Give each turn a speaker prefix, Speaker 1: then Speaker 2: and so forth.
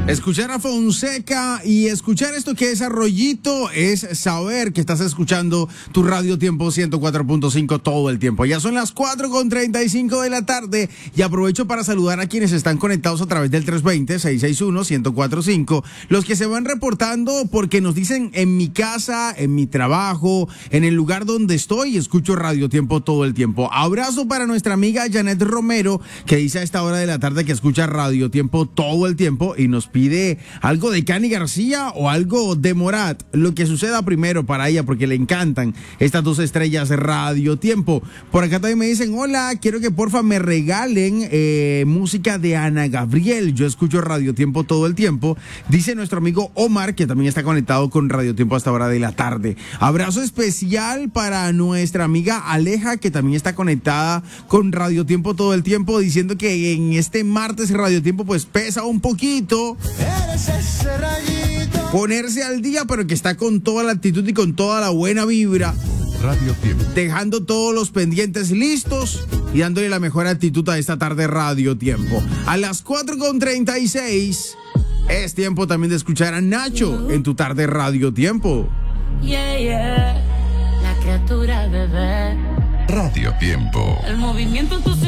Speaker 1: Escuchar a Fonseca y escuchar esto que es Arroyito es saber que estás escuchando tu Radio Tiempo 104.5 todo el tiempo. Ya son las 4:35 de la tarde y aprovecho para saludar a quienes están conectados a través del 320-661-1045. Los que se van reportando porque nos dicen en mi casa, en mi trabajo, en el lugar donde estoy, escucho Radio Tiempo todo el tiempo. Abrazo para nuestra amiga Janet Romero, que dice a esta hora de la tarde que escucha Radio Tiempo todo el tiempo y nos pide algo de Cani García o algo de Morat, lo que suceda primero para ella, porque le encantan estas dos estrellas de Radio Tiempo. Por acá también me dicen, hola, quiero que porfa me regalen música de Ana Gabriel. Yo escucho Radio Tiempo todo el tiempo, dice nuestro amigo Omar, que también está conectado con Radio Tiempo hasta hora de la tarde. Abrazo especial para nuestra amiga Aleja, que también está conectada con Radio Tiempo todo el tiempo, diciendo que en este martes Radio Tiempo pues pesa un poquito ponerse al día, pero que está con toda la actitud y con toda la buena vibra.
Speaker 2: Radio Tiempo.
Speaker 1: Dejando todos los pendientes listos y dándole la mejor actitud a esta tarde Radio Tiempo. A las 4:36 es tiempo también de escuchar a Nacho en tu tarde Radio Tiempo.
Speaker 3: Yeah, yeah. La criatura bebé.
Speaker 2: Radio Tiempo.
Speaker 3: El movimiento en tu